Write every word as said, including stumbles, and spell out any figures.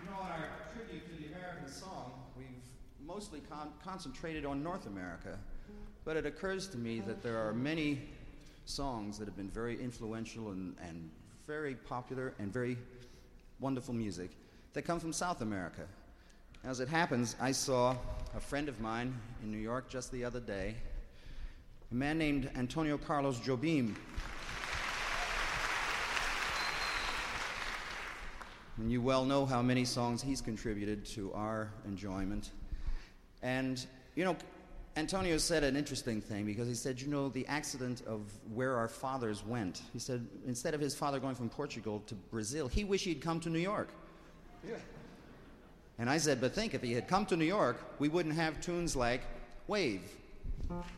know, in our tribute to the American song, we've mostly con- concentrated on North America, but it occurs to me that there are many songs that have been very influential and, and very popular and very wonderful music that come from South America. As it happens, I saw a friend of mine in New York just the other day, a man named Antonio Carlos Jobim. And you well know how many songs he's contributed to our enjoyment. And, you know, Antonio said an interesting thing, because he said, you know, the accident of where our fathers went. He said, instead of his father going from Portugal to Brazil, he wished he'd come to New York. Yeah. And I said, but think, if he had come to New York, we wouldn't have tunes like Wave.